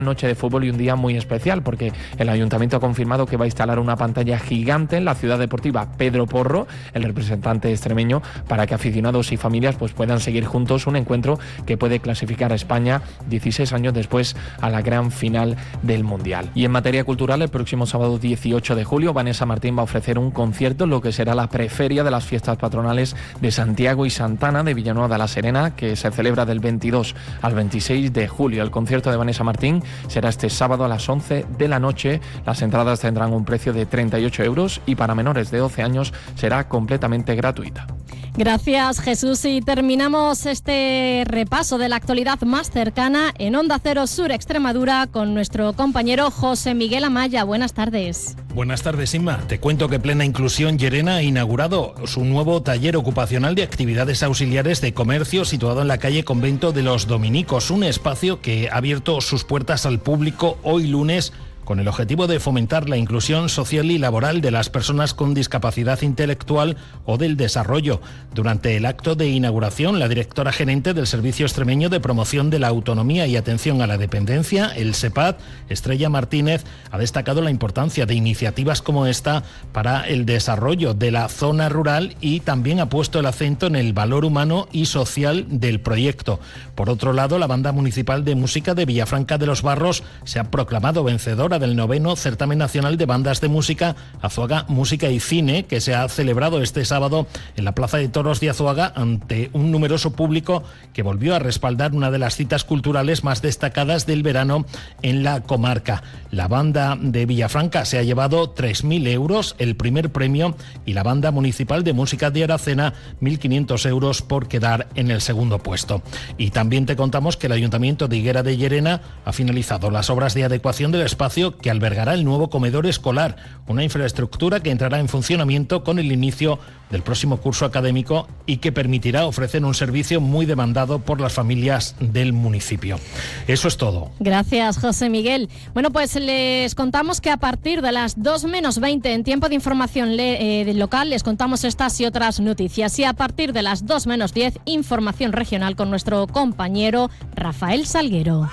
Noche de fútbol y un día muy especial porque el Ayuntamiento ha confirmado que va a instalar una pantalla gigante en la ciudad deportiva Pedro Porro, el representante extremeño, para que aficionados y familias pues puedan seguir juntos un encuentro que puede clasificar a España 16 años después a la gran final del Mundial. Y en materia cultural, el próximo sábado 18 de julio, Vanessa Martín va a ofrecer un concierto en lo que será la preferia de las fiestas patronales de Santiago y Santana de Villanueva de la Serena, que se celebra del 22 al 26 de julio. El concierto de Vanessa Martín será este sábado a las 11 de la noche. Las entradas tendrán un precio de 38 euros y para menores de 12 años será completamente gratuita. Gracias, Jesús. Y terminamos este repaso de la actualidad más cercana en Onda Cero Sur Extremadura con nuestro compañero José Miguel Amaya. Buenas tardes. Buenas tardes, Inma. Te cuento que Plena Inclusión Llerena ha inaugurado su nuevo taller ocupacional de actividades auxiliares de comercio situado en la calle Convento de los Dominicos, un espacio que ha abierto sus puertas al público hoy lunes con el objetivo de fomentar la inclusión social y laboral de las personas con discapacidad intelectual o del desarrollo. Durante el acto de inauguración, la directora gerente del Servicio Extremeño de Promoción de la Autonomía y Atención a la Dependencia, el SEPAD, Estrella Martínez, ha destacado la importancia de iniciativas como esta para el desarrollo de la zona rural y también ha puesto el acento en el valor humano y social del proyecto. Por otro lado, la Banda Municipal de Música de Villafranca de los Barros se ha proclamado vencedora del 9º Certamen Nacional de Bandas de Música Azuaga Música y Cine, que se ha celebrado este sábado en la Plaza de Toros de Azuaga ante un numeroso público que volvió a respaldar una de las citas culturales más destacadas del verano en la comarca. La Banda de Villafranca se ha llevado 3.000 euros, el primer premio, y la Banda Municipal de Música de Aracena 1.500 euros por quedar en el segundo puesto. Y también te contamos que el Ayuntamiento de Higuera de Llerena ha finalizado las obras de adecuación del espacio que albergará el nuevo comedor escolar, una infraestructura que entrará en funcionamiento con el inicio del próximo curso académico y que permitirá ofrecer un servicio muy demandado por las familias del municipio. Eso es todo. Gracias, José Miguel. Bueno, pues les contamos que a partir de las 2 menos 20 en tiempo de información local les contamos estas y otras noticias, y a partir de las 2 menos 10 información regional con nuestro compañero Rafael Salguero.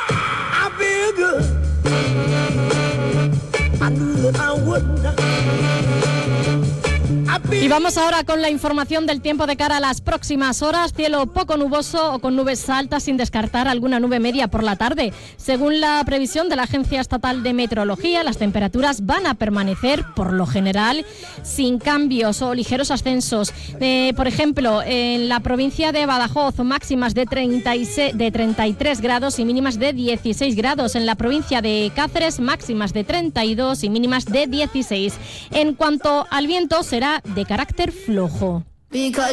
Y vamos ahora con la información del tiempo de cara a las próximas horas. Cielo poco nuboso o con nubes altas, sin descartar alguna nube media por la tarde. Según la previsión de la Agencia Estatal de Meteorología, las temperaturas van a permanecer, por lo general, sin cambios o ligeros ascensos. Por ejemplo, en la provincia de Badajoz, máximas de 33 grados y mínimas de 16 grados. En la provincia de Cáceres, máximas de 32 y mínimas de 16. En cuanto al viento, será de carácter flojo.